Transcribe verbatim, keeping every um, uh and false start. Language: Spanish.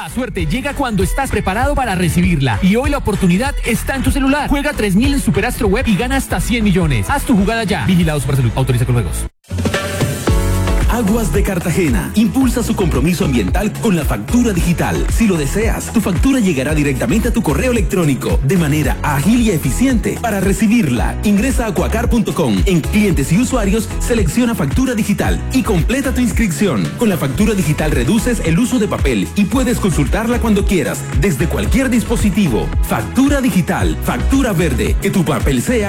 suerte llega cuando estás preparado para recibirla. Y hoy la oportunidad está en tu celular. Juega tres mil en Superastro Web y gana hasta cien millones. Haz tu jugada ya. Vigilado Supersalud. Autoriza con juegos. Aguas de Cartagena impulsa su compromiso ambiental con la factura digital. Si lo deseas, tu factura llegará directamente a tu correo electrónico de manera ágil y eficiente. Para recibirla, ingresa a aquacar punto com. En clientes y usuarios, selecciona factura digital y completa tu inscripción. Con la factura digital reduces el uso de papel y puedes consultarla cuando quieras, desde cualquier dispositivo. Factura digital, factura verde, que tu papel sea